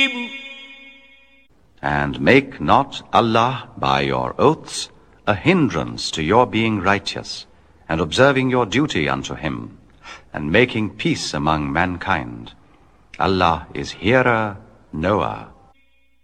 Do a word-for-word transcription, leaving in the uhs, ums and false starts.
And make not Allah by your oaths a hindrance to your being righteous, and observing your duty unto Him, and making peace among mankind. Allah is hearer, knower.